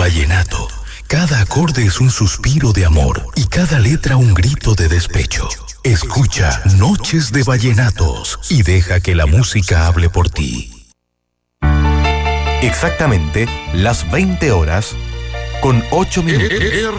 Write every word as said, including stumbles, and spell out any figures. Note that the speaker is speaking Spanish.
vallenato. Cada acorde es un suspiro de amor y cada letra un grito de despecho. Escucha Noches de Vallenatos y deja que la música hable por ti. Exactamente las veinte horas con ocho minutos.